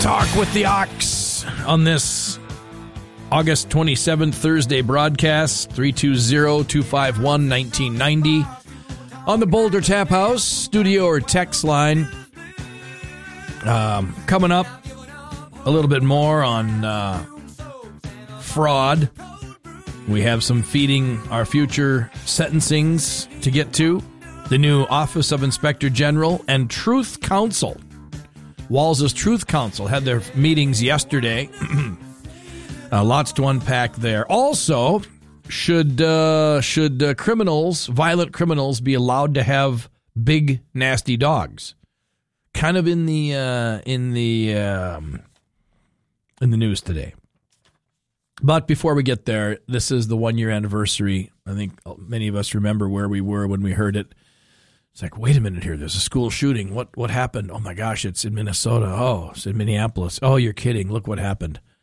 Talk with the Ox on this August 27th, Thursday broadcast, 320-251-1990. On the Boulder Tap House studio or text line. Coming up, a little bit more on fraud. We have some feeding our future sentencings to get to. The new Office of Inspector General and Truth Council. Walz's Truth Council had their meetings yesterday. Lots to unpack there. Also, should criminals, violent criminals, be allowed to have big, nasty dogs? Kind of in the news today. But before we get there, this is the 1-year anniversary. I think many of us remember where we were when we heard it. It's like, wait a minute here. There's a school shooting. What happened? Oh, my gosh, it's in Minnesota. Oh, it's in Minneapolis. Oh, you're kidding. Look what happened.